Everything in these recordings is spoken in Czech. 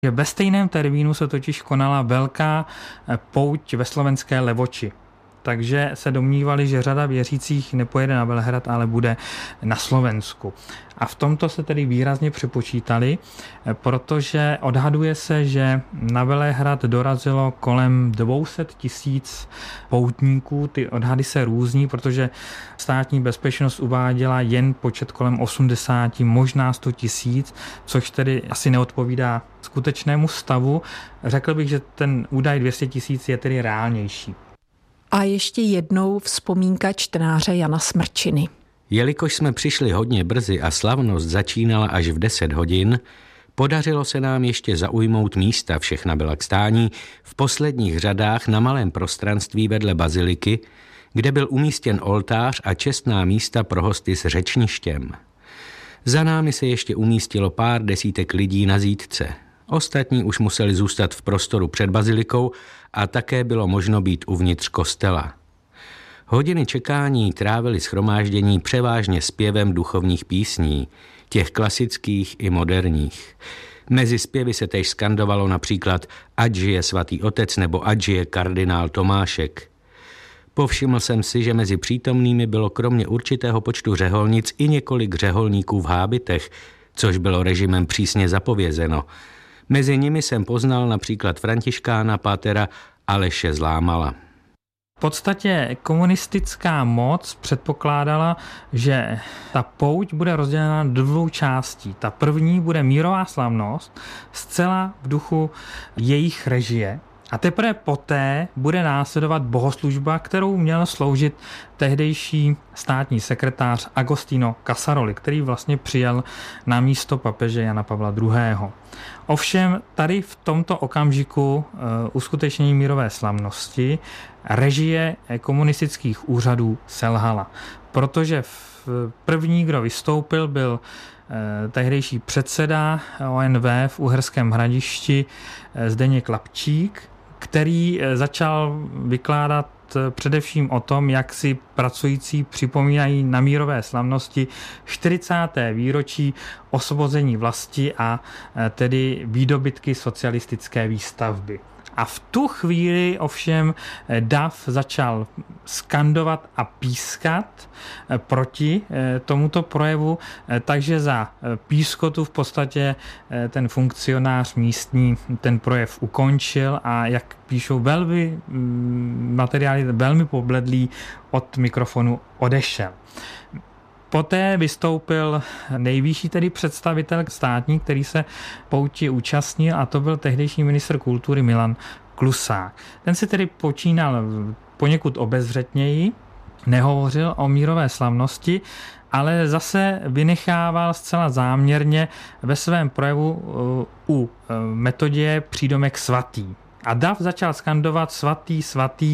Ve stejném termínu se totiž konala velká pouť ve slovenské Levoči. Takže se domnívali, že řada věřících nepojede na Velehrad, ale bude na Slovensku. A v tomto se tedy výrazně přepočítali, protože odhaduje se, že na Velehrad dorazilo kolem 200 000 poutníků. Ty odhady se různí, protože státní bezpečnost uváděla jen počet kolem 80, možná 100 000, což tedy asi neodpovídá skutečnému stavu. Řekl bych, že ten údaj 200 000 je tedy reálnější. A ještě jednou vzpomínka čtenáře Jana Smrčiny. Jelikož jsme přišli hodně brzy a slavnost začínala až v 10 hodin, podařilo se nám ještě zaujmout místa, všechna byla k stání, v posledních řadách na malém prostranství vedle baziliky, kde byl umístěn oltář a čestná místa pro hosty s řečništěm. Za námi se ještě umístilo pár desítek lidí na zítce. Ostatní už museli zůstat v prostoru před bazilikou a také bylo možno být uvnitř kostela. Hodiny čekání trávili shromáždění převážně zpěvem duchovních písní, těch klasických i moderních. Mezi zpěvy se též skandovalo například Ať žije svatý otec nebo Ať žije kardinál Tomášek. Povšiml jsem si, že mezi přítomnými bylo kromě určitého počtu řeholnic i několik řeholníků v hábitech, což bylo režimem přísně zapovězeno. Mezi nimi jsem poznal například františkána pátera Aleše Zlámala. V podstatě komunistická moc předpokládala, že ta pouť bude rozdělena do 2 částí. Ta první bude mírová slavnost, zcela v duchu jejich režie. A teprve poté bude následovat bohoslužba, kterou měl sloužit tehdejší státní sekretář Agostino Casaroli, který vlastně přijal na místo papeže Jana Pavla II. Ovšem tady v tomto okamžiku uskutečnění mírové slavnosti režie komunistických úřadů selhala, protože první, kdo vystoupil, byl tehdejší předseda ONV v Uherském Hradišti Zdeněk Lapčík, který začal vykládat především o tom, jak si pracující připomínají na mírové slavnosti 40. výročí osvobození vlasti a tedy výdobytky socialistické výstavby. A v tu chvíli ovšem dav začal skandovat a pískat proti tomuto projevu, takže za pískotu v podstatě ten funkcionář místní ten projev ukončil a jak píšou materiály velmi pobledlý, od mikrofonu odešel. Poté vystoupil nejvyšší tedy představitel státní, který se pouti účastnil, a to byl tehdejší ministr kultury Milan Klusák. Ten si tedy počínal poněkud obezřetněji, nehovořil o mírové slavnosti, ale zase vynechával zcela záměrně ve svém projevu u Metodie přídomek svatý. A dav začal skandovat svatý, svatý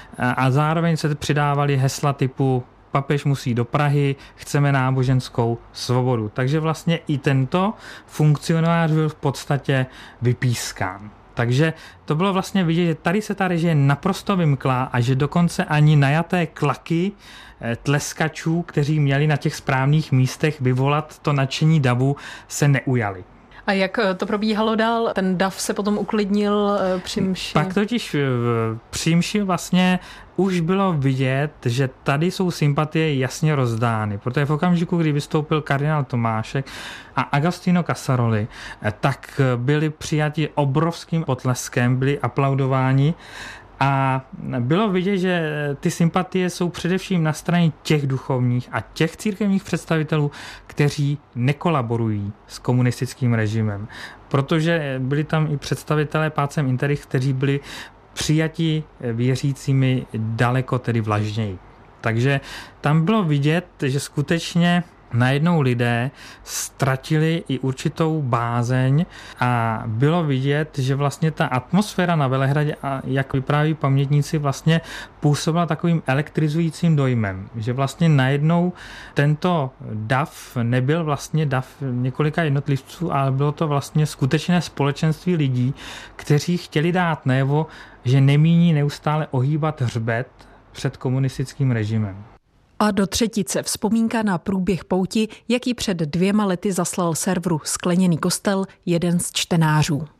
a zároveň se přidávali hesla typu papež musí do Prahy, chceme náboženskou svobodu. Takže vlastně i tento funkcionář byl v podstatě vypískán. Takže to bylo vlastně vidět, že tady se ta režie naprosto vymkla a že dokonce ani najaté klaky tleskačů, kteří měli na těch správných místech vyvolat to nadšení davu, se neujali. A jak to probíhalo dál? Ten dav se potom uklidnil při mši? Pak totiž při mši vlastně už bylo vidět, že tady jsou sympatie jasně rozdány, protože v okamžiku, kdy vystoupil kardinál Tomášek a Agostino Casaroli, tak byli přijati obrovským potleskem, byli aplaudováni. A bylo vidět, že ty sympatie jsou především na straně těch duchovních a těch církevních představitelů, kteří nekolaborují s komunistickým režimem. Protože byli tam i představitelé Pacem Interich, kteří byli přijati věřícími daleko tedy vlažněji. Takže tam bylo vidět, že skutečně najednou lidé ztratili i určitou bázeň a bylo vidět, že vlastně ta atmosféra na Velehradě, a jak vypráví pamětníci, vlastně působila takovým elektrizujícím dojmem, že vlastně najednou tento dav nebyl vlastně dav několika jednotlivců, ale bylo to vlastně skutečné společenství lidí, kteří chtěli dát najevo, že nemíní neustále ohýbat hřbet před komunistickým režimem. A do třetice vzpomínka na průběh pouti, jaký před 2 lety zaslal serveru Skleněný kostel jeden z čtenářů.